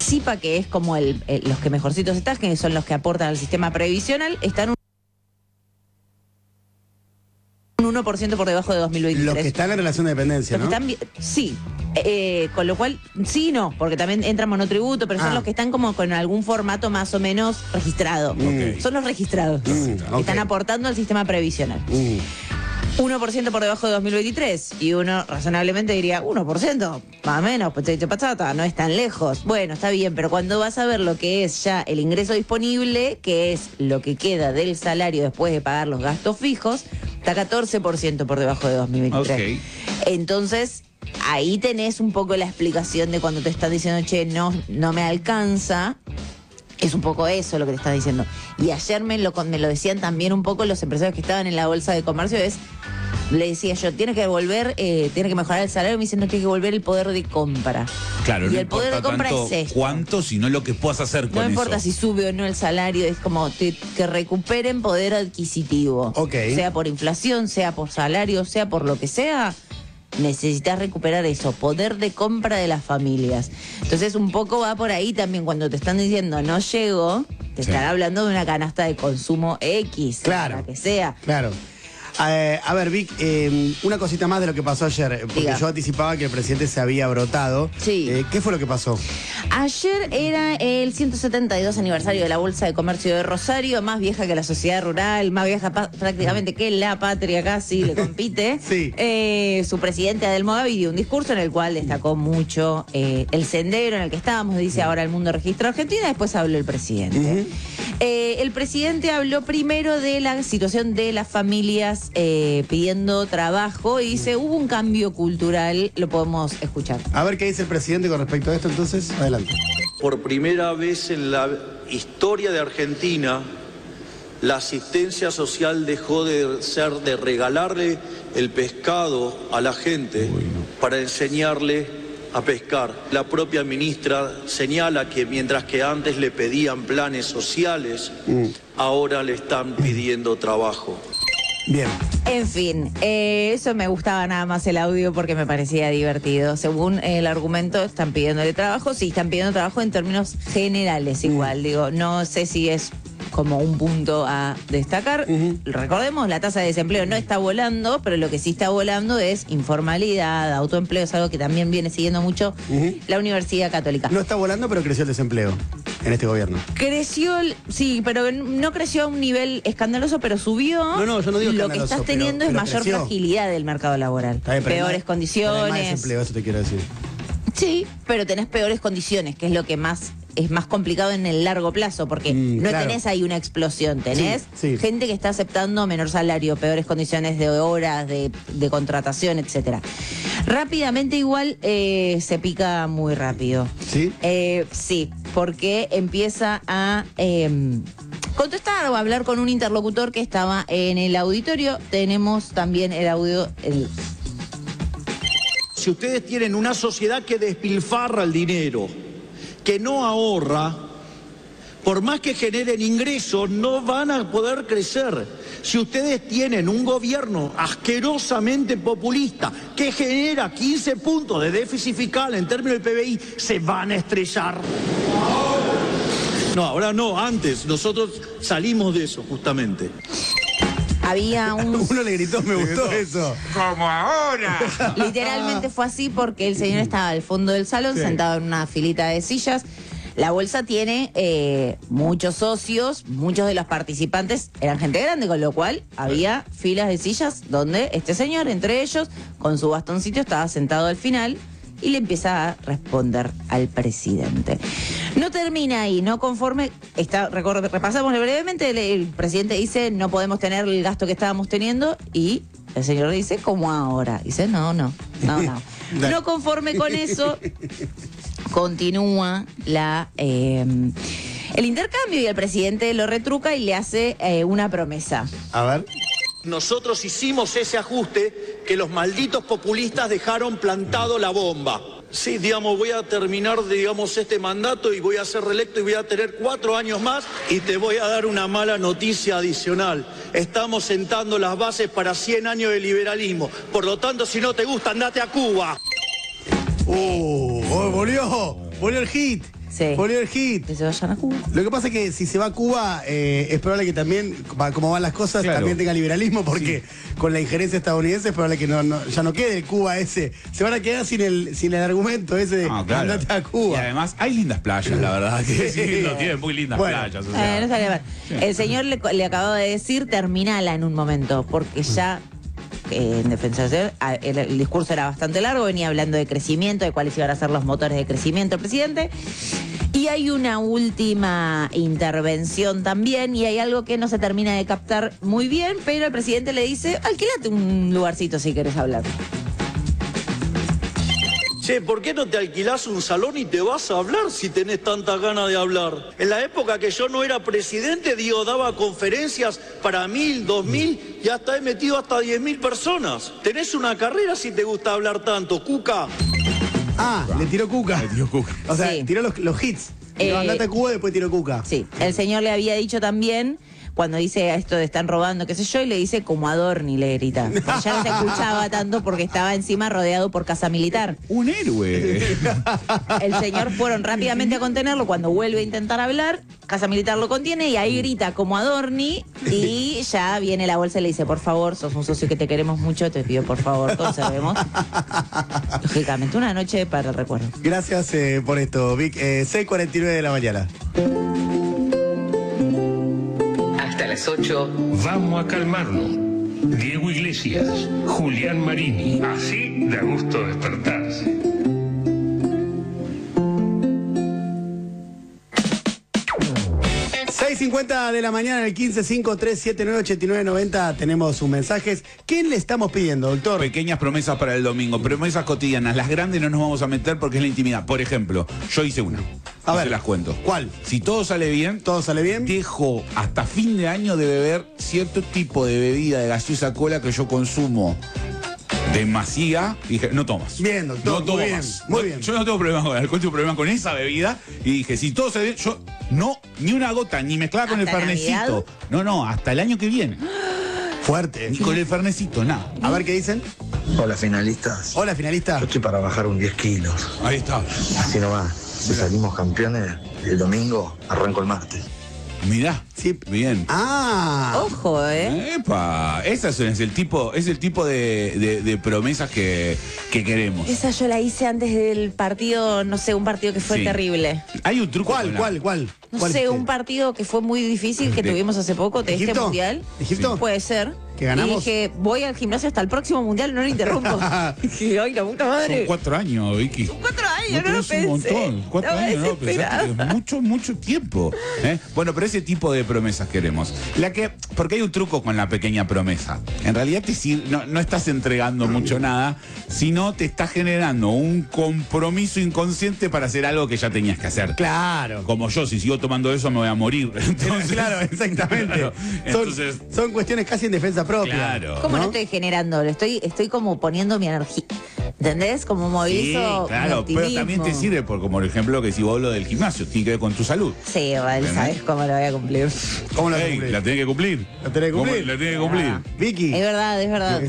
SIPA, que es como los que mejorcitos están, que son los que aportan al sistema previsional, están un 1% por debajo de 2023. Los que están en relación de dependencia, ¿no? Sí. Con lo cual, sí y no, porque también entra monotributo, pero son los que están como con algún formato más o menos registrado. Son los registrados que están aportando al sistema previsional. 1% por debajo de 2023, y uno razonablemente diría 1%, más o menos, patata, no es tan lejos. Bueno, está bien, pero cuando vas a ver lo que es ya el ingreso disponible, que es lo que queda del salario después de pagar los gastos fijos, está 14% por debajo de 2023. Entonces, ahí tenés un poco la explicación de cuando te están diciendo, che, no me alcanza. Es un poco eso lo que te están diciendo. Y ayer me lo decían también un poco los empresarios que estaban en la bolsa de comercio, le decía yo, tiene que mejorar el salario, me dicen, no, tiene que volver el poder de compra. Claro, y no el poder de compra tanto es esto. cuánto, sino lo que puedas hacer con eso. No importa si sube o no el salario, es como que recuperen poder adquisitivo. Sea por inflación, sea por salario, sea por lo que sea. Necesitas recuperar eso, poder de compra de las familias. Entonces un poco va por ahí también, cuando te están diciendo no llego, te están hablando de una canasta de consumo X, la que sea. Claro. A ver, Vic, una cosita más de lo que pasó ayer, porque yo anticipaba que el presidente se había brotado. Sí. ¿Qué fue lo que pasó? Ayer era el 172 aniversario de la Bolsa de Comercio de Rosario, más vieja que la sociedad rural, más vieja prácticamente que la patria, casi le compite. Sí. Su presidente Adelmogavi dio un discurso en el cual destacó mucho el sendero en el que estábamos, dice ahora el mundo registra Argentina, después habló el presidente. El presidente habló primero de la situación de las familias pidiendo trabajo y dice, hubo un cambio cultural, lo podemos escuchar. A ver qué dice el presidente con respecto a esto, entonces, adelante. Por primera vez en la historia de Argentina, la asistencia social dejó de ser de regalarle el pescado a la gente para enseñarle a pescar. La propia ministra señala que mientras que antes le pedían planes sociales, ahora le están pidiendo trabajo. Bien. En fin, eso me gustaba nada más el audio porque me parecía divertido. Según el argumento, están pidiéndole trabajo. Sí, están pidiendo trabajo en términos generales igual. Digo, no sé si es como un punto a destacar. Recordemos, la tasa de desempleo no está volando, pero lo que sí está volando es informalidad, autoempleo, es algo que también viene siguiendo mucho la Universidad Católica. No está volando, pero creció el desempleo en este gobierno. Creció, sí, pero no creció a un nivel escandaloso, pero subió. No, yo no digo Lo que estás teniendo es mayor fragilidad del mercado laboral. Peores condiciones. Hay más desempleo, eso te quiero decir. Sí, pero tenés peores condiciones, que es lo que es más complicado en el largo plazo, porque no tenés ahí una explosión, tenés gente que está aceptando menor salario, peores condiciones de horas, de contratación, etcétera. Rápidamente igual se pica muy rápido. ¿Sí? Sí, porque empieza a contestar o a hablar con un interlocutor que estaba en el auditorio. Tenemos también el audio. Si ustedes tienen una sociedad que despilfarra el dinero, que no ahorra, por más que generen ingresos, no van a poder crecer. Si ustedes tienen un gobierno asquerosamente populista que genera 15 puntos de déficit fiscal en términos del PBI, se van a estrellar. No, ahora no, antes. Nosotros salimos de eso, justamente. Había Uno le gritó, me gustó eso. ¡Como ahora! Literalmente fue así porque el señor estaba al fondo del salón, sentado en una filita de sillas. La bolsa tiene muchos socios, muchos de los participantes eran gente grande, con lo cual había filas de sillas donde este señor, entre ellos, con su bastoncito, estaba sentado al final y le empieza a responder al presidente. No termina ahí, no conforme, repasamos brevemente, el presidente dice, no podemos tener el gasto que estábamos teniendo, y el señor dice, ¿cómo ahora? Dice, no. No conforme con eso, continúa el intercambio y el presidente lo retruca y le hace una promesa. A ver. Nosotros hicimos ese ajuste que los malditos populistas dejaron plantado la bomba. Sí, voy a terminar, este mandato y voy a ser reelecto y voy a tener 4 años más, y te voy a dar una mala noticia adicional. Estamos sentando las bases para 100 años de liberalismo. Por lo tanto, si no te gusta, andate a Cuba. Volvió el hit. Sí. Volvió el hit. Que se vayan a Cuba. Lo que pasa es que si se va a Cuba, es probable que también, como van las cosas, Claro. también tenga liberalismo, porque con la injerencia estadounidense es probable que ya no quede el Cuba ese. Se van a quedar sin el argumento ese de Claro. andate a Cuba. Y además hay lindas playas, la verdad. Que sí, lo tiene muy lindas Bueno. playas. O sea. No sale mal. El señor le acababa de decir, terminala en un momento, porque ya, en defensa de el discurso era bastante largo, venía hablando de crecimiento, de cuáles iban a ser los motores de crecimiento el presidente. Y hay una última intervención también, y hay algo que no se termina de captar muy bien, pero el presidente le dice, alquilate un lugarcito si querés hablar. Che, ¿por qué no te alquilás un salón y te vas a hablar si tenés tantas ganas de hablar? En la época que yo no era presidente, daba conferencias para 1.000, 2.000 y hasta he metido hasta 10.000 personas. Tenés una carrera si te gusta hablar tanto, Cuca. Le tiró Cuca. O sea, Sí. tiró los hits. Digo, andate a Cuba y después tiró Cuca. Sí, el señor le había dicho también, cuando dice esto de están robando, qué sé yo, y le dice como Adorni, le grita. Porque ya no se escuchaba tanto porque estaba encima rodeado por casa militar. Un héroe. El señor fueron rápidamente a contenerlo. Cuando vuelve a intentar hablar, casa militar lo contiene y ahí grita como Adorni y ya viene la bolsa y le dice, por favor, sos un socio que te queremos mucho, te pido por favor, conservemos. Lógicamente, una noche para el recuerdo. Gracias por esto, Vic. 6:49 de la mañana. Hasta las 8. Vamos a calmarnos. Diego Iglesias, Julián Marini. Así da gusto despertarse. ...6:50 de la mañana, en el 1553798990 tenemos sus mensajes. ¿Qué le estamos pidiendo, doctor? Pequeñas promesas para el domingo, promesas cotidianas. Las grandes no nos vamos a meter porque es la intimidad. Por ejemplo, yo hice una. A ver, se las cuento. ¿cuál? Si todo sale bien, ¿Todo sale bien? dejo hasta fin de año de beber cierto tipo de bebida de gaseosa cola que yo consumo demasiada. Y dije, no tomas. Bien, doctor, No tomo muy bien, más. muy No, bien. yo no tengo problema con el alcohol, tengo problema con esa bebida. Y dije, si todo sale bien, yo no, ni una gota, ni mezclada con el ¿Hasta fernecito. Navidad? No, hasta el año que viene. Fuerte. Ni con el fernecito, nada. A ver qué dicen. Hola finalistas. Hola, finalista. Yo estoy para bajar un 10 kilos. Ahí está. Así nomás. Si salimos campeones, el domingo arranco el martes. Mirá. Sí. Bien. Ojo, Epa, ese es el tipo de promesas que queremos. Esa yo la hice antes del partido, no sé, un partido que fue Sí. terrible. Hay un truco. ¿Cuál? con la- No ¿Cuál sé, hiciste? un partido que fue muy difícil que De- tuvimos hace poco de este ¿Egipto? mundial. ¿Egipto? Puede ser. ¿Que ganamos? Y dije, voy al gimnasio hasta el próximo mundial, no lo interrumpo. Dije, ay, la puta Son madre. 4 años, Vicky. 4 años, no pero lo es un pensé. montón. 4 Estaba años, no lo pensaste, desesperada. es mucho tiempo. Bueno, pero ese tipo de promesas queremos. Porque hay un truco con la pequeña promesa. En realidad no estás entregando mucho nada, sino te estás generando un compromiso inconsciente para hacer algo que ya tenías que hacer. Claro. Como yo, si sigo tomando eso me voy a morir. Entonces, Claro, exactamente. Claro, entonces, son cuestiones casi en defensa propia. claro. ¿Cómo no ¿no? estoy generando? Estoy como poniendo mi energía. ¿Entendés? Como Sí, movilizo. mi claro, pero optimismo. también te sirve, como el ejemplo que si vos lo del gimnasio, tiene que ver con tu salud. Sí, igual, ¿Entendés? ¿sabes cómo lo voy a cumplir? ¿Cómo la Ey, cumplís? la tenés que cumplir. ¿La tenés que ¿Cómo cumplir? La tenés que cumplir. Vicky. Es verdad, es verdad.